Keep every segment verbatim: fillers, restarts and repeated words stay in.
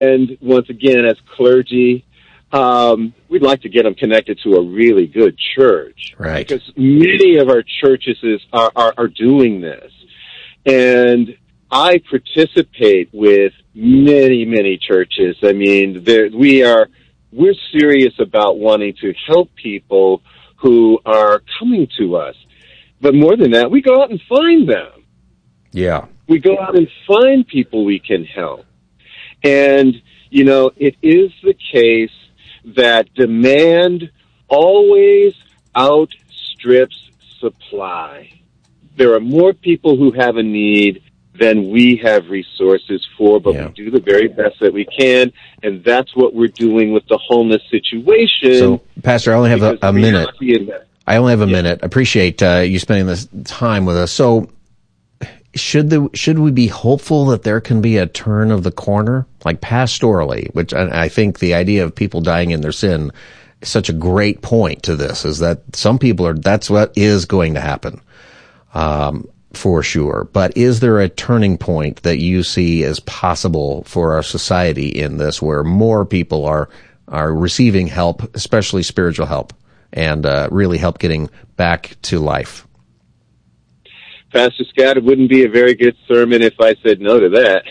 And once again, as clergy, um, we'd like to get them connected to a really good church. Right. Because many of our churches are, are, are doing this. And I participate with many, many churches. I mean, there, we are, we're serious about wanting to help people who are coming to us. But more than that, we go out and find them. Yeah. We go out and find people we can help. And, you know, it is the case that demand always outstrips supply. There are more people who have a need than we have resources for, but yeah. we do the very best that we can, and that's what we're doing with the homeless situation. So, Pastor, I only have a, a minute. I only have a yeah. minute. I appreciate uh, you spending this time with us. So, should the should we be hopeful that there can be a turn of the corner, like pastorally? Which I, I think the idea of people dying in their sin is such a great point to this. Is that some people are that's what is going to happen, um, for sure. But is there a turning point that you see as possible for our society in this, where more people are are receiving help, especially spiritual help, and uh, really help getting back to life? Pastor Scott, it wouldn't be a very good sermon if I said no to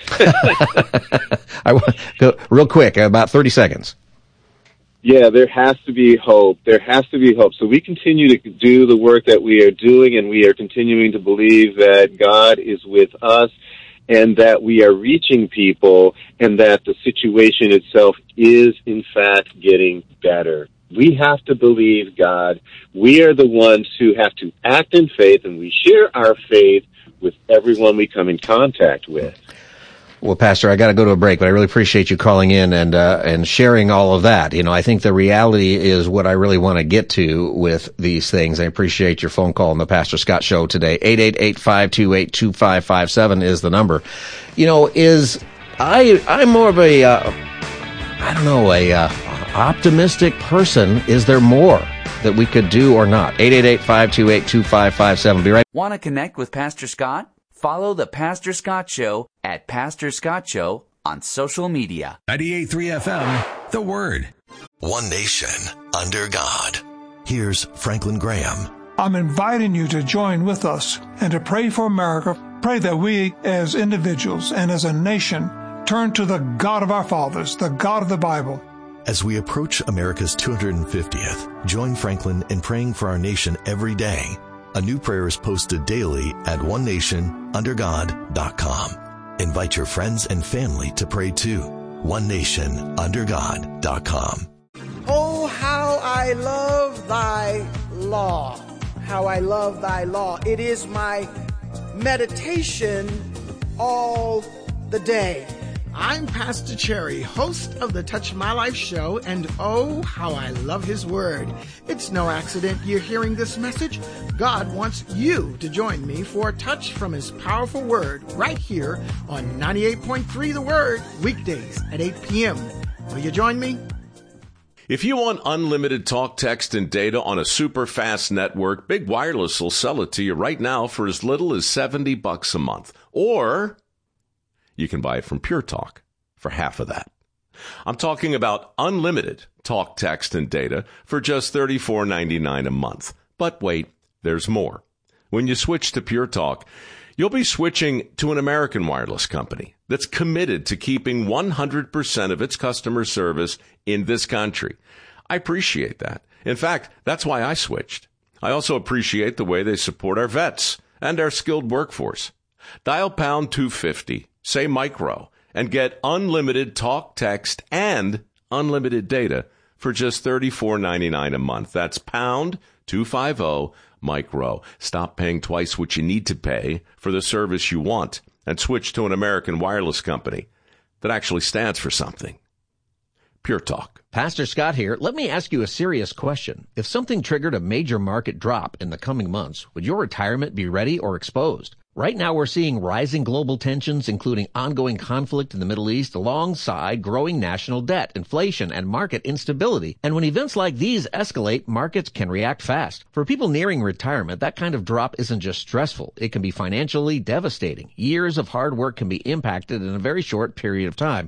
that. I want go real quick, about thirty seconds. Yeah, there has to be hope. There has to be hope. So we continue to do the work that we are doing, and we are continuing to believe that God is with us and that we are reaching people and that the situation itself is, in fact, getting better. We have to believe God. We are the ones who have to act in faith, and we share our faith with everyone we come in contact with. Well, Pastor, I got to go to a break, but I really appreciate you calling in and uh, and sharing all of that. You know, I think the reality is what I really want to get to with these things. I appreciate your phone call on the Pastor Scott Show today. eight eight eight, five two eight, two five five seven is the number. You know, is I I'm more of a uh, I don't know a uh, optimistic person. Is there more that we could do or not? eight eight eight, five two eight, two five five seven. Be right. Want to connect with Pastor Scott? Follow the Pastor Scott Show at Pastor Scott Show on social media. ninety-eight point three F M, The Word. One nation under God. Here's Franklin Graham. I'm inviting you to join with us and to pray for America. Pray that we as individuals and as a nation turn to the God of our fathers, the God of the Bible. As we approach America's two hundred fiftieth, join Franklin in praying for our nation every day. A new prayer is posted daily at one nation under god dot com. Invite your friends and family to pray too. one nation under god dot com. Oh, how I love thy law. How I love thy law. It is my meditation all the day. I'm Pastor Cherry, host of the Touch My Life show, and oh, how I love his word. It's no accident you're hearing this message. God wants you to join me for a touch from his powerful word right here on ninety-eight point three The Word, weekdays at eight p.m. Will you join me? If you want unlimited talk, text, and data on a super fast network, Big Wireless will sell it to you right now for as little as seventy bucks a month. Or you can buy it from Pure Talk for half of that. I'm talking about unlimited talk, text, and data for just thirty-four ninety-nine a month. But wait, there's more. When you switch to Pure Talk, you'll be switching to an American wireless company that's committed to keeping one hundred percent of its customer service in this country. I appreciate that. In fact, that's why I switched. I also appreciate the way they support our vets and our skilled workforce. Dial pound two fifty. Say micro, and get unlimited talk, text, and unlimited data for just thirty-four ninety-nine a month. That's pound two fifty micro. Stop paying twice what you need to pay for the service you want and switch to an American wireless company that actually stands for something. Pure Talk. Pastor Scott here. Let me ask you a serious question. If something triggered a major market drop in the coming months, would your retirement be ready or exposed? Right now, we're seeing rising global tensions, including ongoing conflict in the Middle East, alongside growing national debt, inflation, and market instability. And when events like these escalate, markets can react fast. For people nearing retirement, that kind of drop isn't just stressful. It can be financially devastating. Years of hard work can be impacted in a very short period of time.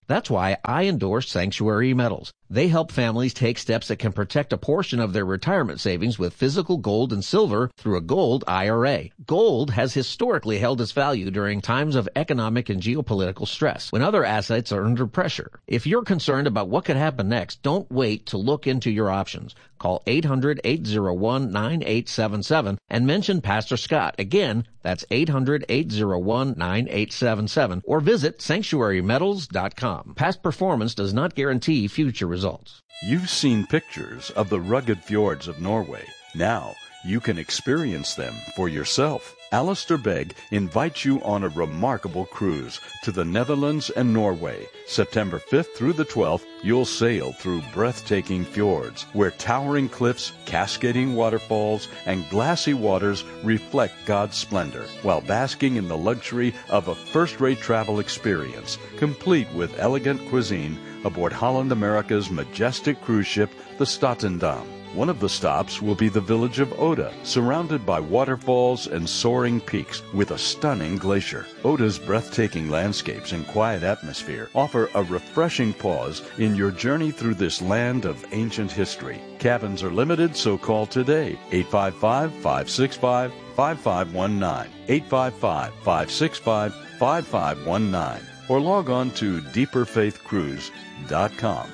That's why I endorse Sanctuary Metals. They help families take steps that can protect a portion of their retirement savings with physical gold and silver through a gold I R A. Gold has historically held its value during times of economic and geopolitical stress, when other assets are under pressure. If you're concerned about what could happen next, don't wait to look into your options. Call eight hundred, eight oh one, nine eight seven seven and mention Pastor Scott. Again, that's eight hundred, eight oh one, nine eight seven seven or visit sanctuary metals dot com. Past performance does not guarantee future results. You've seen pictures of the rugged fjords of Norway. Now you can experience them for yourself. Alistair Begg invites you on a remarkable cruise to the Netherlands and Norway. September fifth through the twelfth, you'll sail through breathtaking fjords where towering cliffs, cascading waterfalls, and glassy waters reflect God's splendor, while basking in the luxury of a first-rate travel experience, complete with elegant cuisine aboard Holland America's majestic cruise ship, the Statendam. One of the stops will be the village of Oda, surrounded by waterfalls and soaring peaks with a stunning glacier. Oda's breathtaking landscapes and quiet atmosphere offer a refreshing pause in your journey through this land of ancient history. Cabins are limited, so call today, eight five five, five six five, five five one nine, eight five five, five six five, five five one nine, or log on to deeper faith cruise dot com.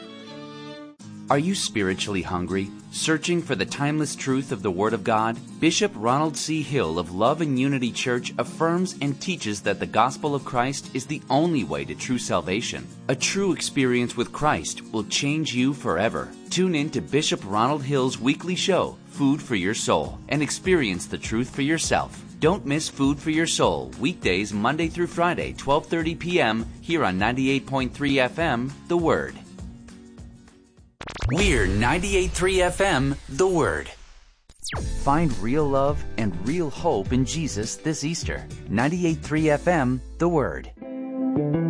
Are you spiritually hungry, searching for the timeless truth of the Word of God? Bishop Ronald C. Hill of Love and Unity Church affirms and teaches that the gospel of Christ is the only way to true salvation. A true experience with Christ will change you forever. Tune in to Bishop Ronald Hill's weekly show, Food for Your Soul, and experience the truth for yourself. Don't miss Food for Your Soul, weekdays Monday through Friday, twelve thirty p.m. here on ninety-eight point three F M, The Word. We're ninety-eight point three F M, The Word. Find real love and real hope in Jesus this Easter. ninety-eight point three F M, The Word.